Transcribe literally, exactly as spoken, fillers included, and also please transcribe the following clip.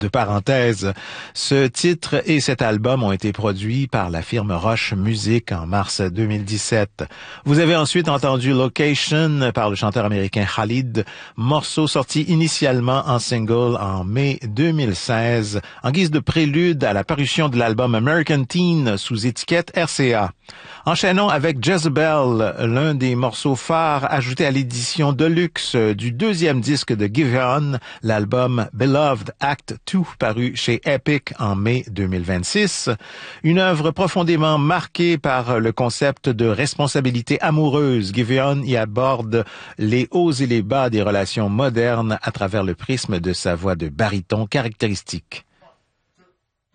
De parenthèse, ce titre et cet album ont été produits par la firme Roche Music en mars deux mille dix-sept. Vous avez ensuite entendu Location par le chanteur américain Khalid, morceau sorti initialement en single en mai deux mille seize, en guise de prélude à la parution de l'album American Teen sous étiquette R C A. Enchaînons avec Jezebel, l'un des morceaux phares ajoutés à l'édition Deluxe du deuxième disque de Giveon, l'album Beloved Act deux, paru chez Epic en mai deux mille vingt-six. Une œuvre profondément marquée par le concept de responsabilité amoureuse. Giveon y aborde les hauts et les bas des relations modernes à travers le prisme de sa voix de baryton caractéristique.